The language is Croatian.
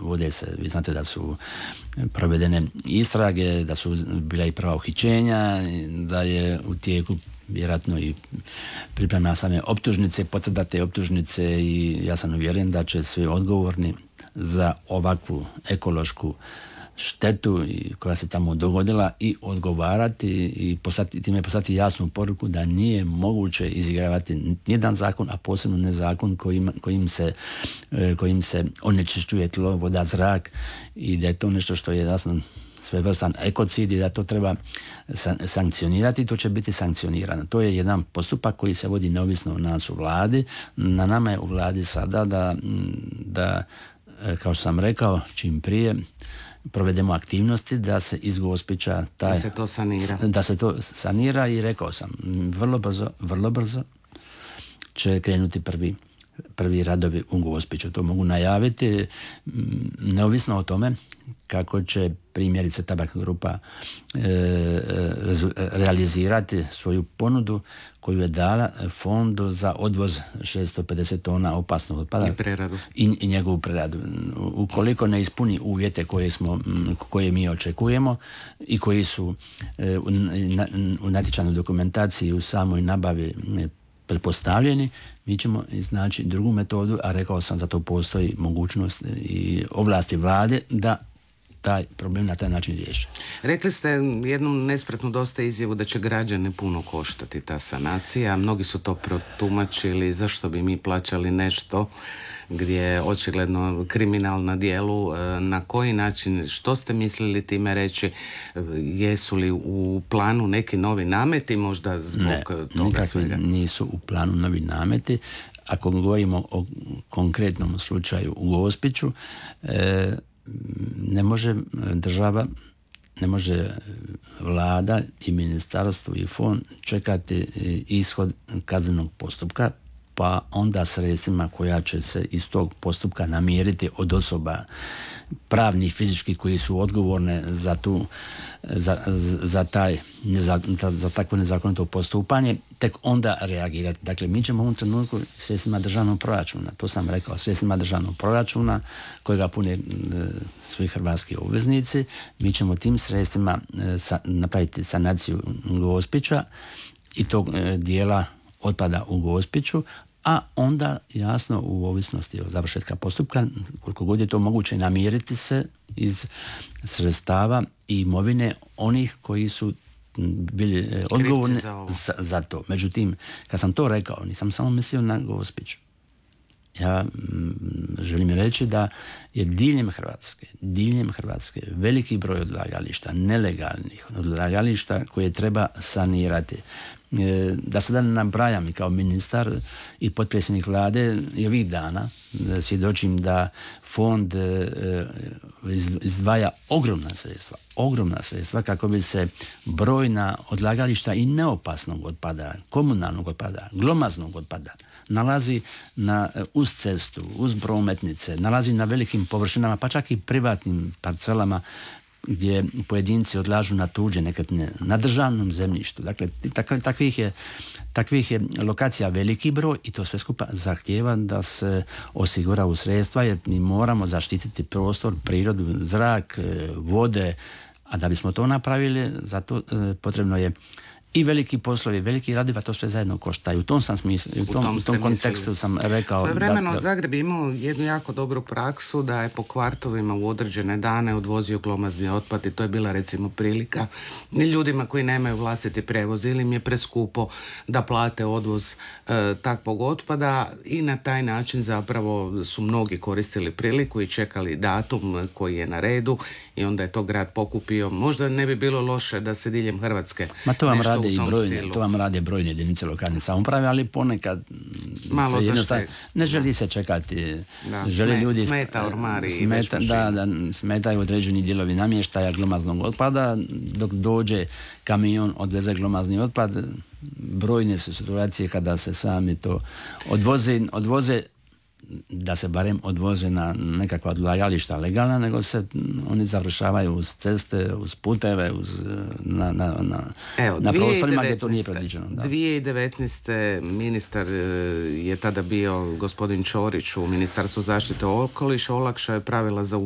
vode se, vi znate da su provedene istrage, da su bila i prva uhićenja, da je u tijeku vjerojatno i priprema same optužnice, potvrda te optužnice i ja sam uvjeren da će svi odgovorni za ovakvu ekološku štetu koja se tamo dogodila i odgovarati i time poslati jasnu poruku da nije moguće izigravati nijedan zakon, a posebno ne zakon kojim se onečišćuje tlo, voda, zrak i da je to nešto što je jasno svevrstan ekocid i da to treba sankcionirati, to će biti sankcionirano. To je jedan postupak koji se vodi neovisno od nas u vladi. Na nama je u vladi sada da kao što sam rekao, čim prije provedemo aktivnosti da se iz Gospića da se to sanira i rekao sam, vrlo brzo će krenuti prvi radovi u Gospiću. To mogu najaviti neovisno o tome kako će primjerice Tabak grupa realizirati svoju ponudu koju je dala fondu za odvoz 650 tona opasnog otpada i njegovu preradu. Ukoliko ne ispuni uvjete koje mi očekujemo i koji su u natječajnoj dokumentaciji u samoj nabavi pretpostavljeni, mi ćemo iznaći drugu metodu, a rekao sam za to postoji mogućnost i ovlasti vlade da taj problem na taj način riješi. Rekli ste jednu nespretnu dosta izjavu da će građane puno koštati ta sanacija. Mnogi su to protumačili, zašto bi mi plaćali nešto gdje je očigledno kriminal na dijelu. Na koji način, što ste mislili time reći? Jesu li u planu neki novi nameti možda zbog toga svega? Ne, nisu u planu novi nameti. Ako govorimo o konkretnom slučaju u Gospiću, ne može država, ne može vlada i ministarstvo i fond čekati ishod kaznenog postupka, pa onda sredstvima koja će se iz tog postupka namiriti od osoba pravnih, fizičkih koji su odgovorne za takvo nezakonito postupanje, tek onda reagirati. Dakle, mi ćemo u ovom trenutku sredstvima državnog proračuna, to sam rekao, sredstvima državnog proračuna kojega pune svi hrvatski obveznici, mi ćemo tim sredstvima napraviti sanaciju Gospića i tog dijela otpada u Gospiću, a onda jasno u ovisnosti od završetka postupka, koliko god je to moguće, namiriti se iz sredstava i imovine onih koji su bili odgovorni za to. Međutim, kad sam to rekao, nisam samo mislio na Gospić. Ja želim reći da je diljem Hrvatske veliki broj odlagališta, nelegalnih odlagališta koje treba sanirati. Da sada ne nabrajam i kao ministar i potpredsjednik vlade i ovih dana svjedočim da fond izdvaja ogromna sredstva kako bi se brojna odlagališta i neopasnog otpada, komunalnog otpada, glomaznog otpada nalazi uz cestu, uz prometnice, nalazi na velikim površinama, pa čak i privatnim parcelama gdje pojedinci odlažu na tuđe nekretnine, na državnom zemljištu. Dakle, takvih je lokacija veliki broj i to sve skupa zahtijeva da se osiguraju sredstva jer mi moramo zaštititi prostor, prirodu, zrak, vode, a da bismo to napravili, zato potrebno je i veliki poslovi, veliki radovi, a to sve zajedno koštaju. U tom sam smislu, u tom kontekstu sam rekao... Svojevremeno Zagreb imao jednu jako dobru praksu da je po kvartovima u određene dane odvozio glomazni otpad i to je bila recimo prilika ljudima koji nemaju vlastiti prevoz ili im je preskupo da plate odvoz takvog otpada i na taj način zapravo su mnogi koristili priliku i čekali datum koji je na redu i onda je to grad pokupio. Možda ne bi bilo loše da se diljem Hrvatske to vam rade brojne jedinice lokalne samouprave, ali ponekad malo ne želi se čekati. Ljudi smeta ormari smetaju određeni dijelovi namještaja glomaznog otpada. Dok dođe kamion, odveze glomazni otpad, brojne su situacije kada se sami to odvoze da se barem odvoze na nekakva odlagališta legalna, nego se oni završavaju uz ceste, uz puteve, na prostorima gdje to nije predviđeno. 2019. ministar je tada bio gospodin Ćorić u Ministarstvu zaštite okoliša, olakšao je pravila za